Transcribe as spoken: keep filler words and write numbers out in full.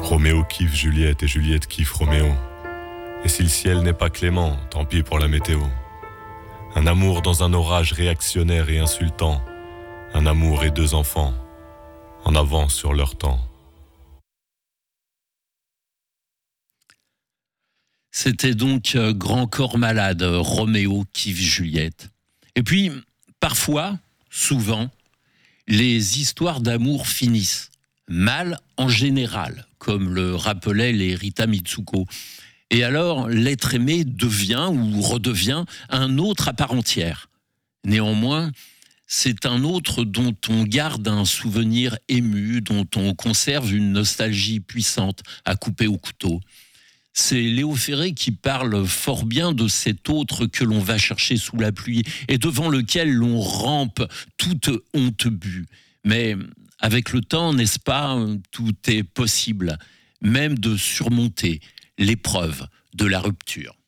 Roméo kiffe Juliette et Juliette kiffe Roméo. Et si le ciel n'est pas clément, tant pis pour la météo. Un amour dans un orage réactionnaire et insultant. Un amour et deux enfants, en avance sur leur temps. C'était donc euh, Grand Corps Malade, Roméo kiffe Juliette. Et puis, parfois, souvent, les histoires d'amour finissent mal en général, comme le rappelaient les Rita Mitsuko. Et alors, l'être aimé devient ou redevient un autre à part entière. Néanmoins, c'est un autre dont on garde un souvenir ému, dont on conserve une nostalgie puissante à couper au couteau. C'est Léo Ferré qui parle fort bien de cet autre que l'on va chercher sous la pluie et devant lequel l'on rampe toute honte bue. Mais avec le temps, n'est-ce pas, tout est possible, même de surmonter l'épreuve de la rupture.